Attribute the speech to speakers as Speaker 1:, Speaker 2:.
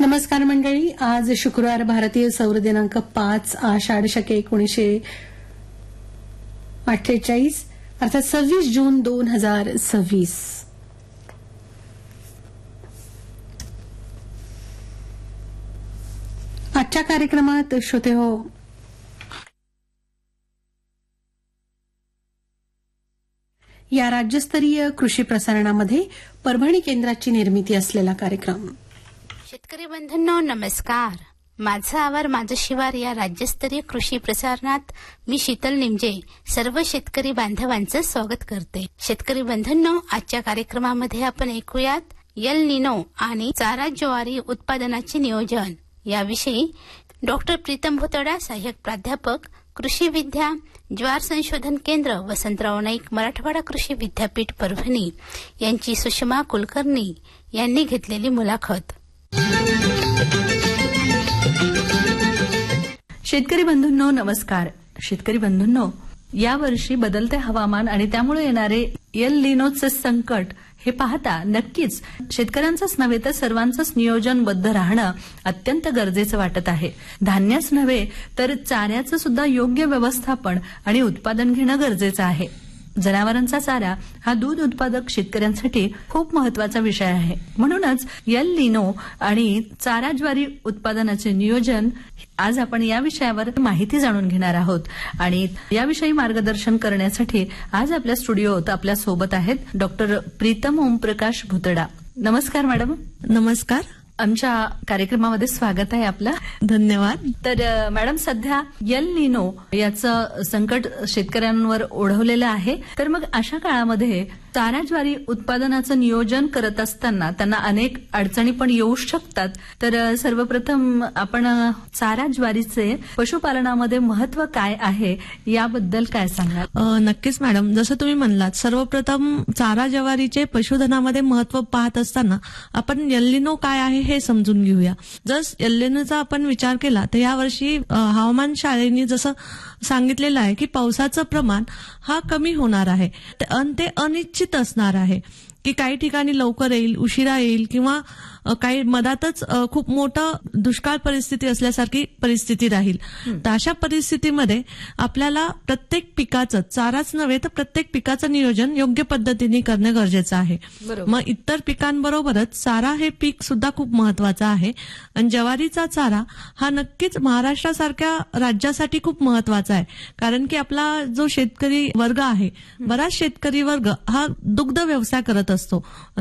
Speaker 1: नमस्कार मंडळी. आज शुक्रवार, भारतीय सौर दिनांक 5 आषाढ शके 1948 अर्थात 26 जून 2026. आजच्या कार्यक्रमात श्रोते हो, या राज्यस्तरीय कृषी प्रसारणामध्ये परभणी केंद्राची निर्मिती असलेला कार्यक्रम.
Speaker 2: शेतकरी बंधूंनो नमस्कार. माझं आवार माझं शिवार या राज्यस्तरीय कृषी प्रसारणात मी शीतल निमजे सर्व शेतकरी बांधवांचं स्वागत करते. शेतकरी बंधूंनो, आजच्या कार्यक्रमामध्ये आपण ऐकूयात एल निनो आणि चारा ज्वारी उत्पादनाचे नियोजन याविषयी डॉक्टर प्रीतम भुतडा, सहाय्यक प्राध्यापक कृषी विद्या, ज्वार संशोधन केंद्र, वसंतराव नाईक, मराठवाडा कृषी विद्यापीठ परभणी यांची सुषमा कुलकर्णी यांनी घेतलेली मुलाखत.
Speaker 3: शेतकरी बंधूंनो नमस्कार. शेतकरी बंधूंनो, यावर्षी बदलते हवामान आणि त्यामुळे येणारे एल निनोचे संकट हे पाहता नक्कीच शेतकऱ्यांचंच नव्हे तर सर्वांचंच नियोजनबद्ध राहणं अत्यंत गरजेचं वाटत आहे. धान्यच नव्हे तर चाऱ्याचं सुद्धा योग्य व्यवस्थापन आणि उत्पादन घेणं गरजेचं आहे. जनावरांचा चारा हा दूध उत्पादक शेतकऱ्यांसाठी खूप महत्वाचा विषय आहे. म्हणूनच एल निनो आणि चारा ज्वारी उत्पादनाचे नियोजन आज आपण या विषयावर माहिती जाणून घेणार आहोत. आणि याविषयी मार्गदर्शन करण्यासाठी आज आपल्या स्टुडिओत आपल्या सोबत आहेत डॉक्टर प्रीतम ओमप्रकाश भुतडा. नमस्कार मॅडम.
Speaker 4: नमस्कार.
Speaker 3: आमच्या कार्यक्रमामध्ये स्वागत आहे आपलं.
Speaker 4: धन्यवाद.
Speaker 3: तर मॅडम, सध्या एल निनो याचं संकट शेतकऱ्यांवर ओढवलेलं आहे. तर मग अशा काळामध्ये चारा ज्वारी उत्पादनाचं नियोजन करत असताना त्यांना अनेक अडचणी पण येऊ शकतात. तर सर्वप्रथम आपण चारा ज्वारीचे पशुपालनामध्ये महत्व काय आहे याबद्दल काय सांगाल?
Speaker 4: नक्कीच मॅडम, जसं तुम्ही म्हणलात, सर्वप्रथम चारा ज्वारीचे पशुधनामध्ये महत्व पाहत असताना आपण एल निनो काय आहे हे समजून घेऊया. जर एल निनोचा आपण विचार केला तर यावर्षी हवामान शाळेने जसं सांगितलेलं आहे की पावसाचं प्रमाण हा कमी होणार आहे. ते अनिश्चित असणार आहे की काही ठिकाणी लवकर येईल, उशिरा येईल किंवा काही मधातच खूप मोठं दुष्काळ परिस्थिती असल्यासारखी परिस्थिती राहील. तर अशा परिस्थितीमध्ये आपल्याला प्रत्येक पिकाचं, चाराच नव्हे तर प्रत्येक पिकाचं नियोजन योग्य पद्धतीने करणं गरजेचं आहे. मग इतर पिकांबरोबरच चारा हे पीक सुद्धा खूप महत्वाचं आहे. आणि ज्वारीचा चारा हा नक्कीच महाराष्ट्रासारख्या राज्यासाठी खूप महत्वाचा आहे. कारण की आपला जो शेतकरी वर्ग आहे, बराच शेतकरी वर्ग हा दुग्ध व्यवसाय करत असतो.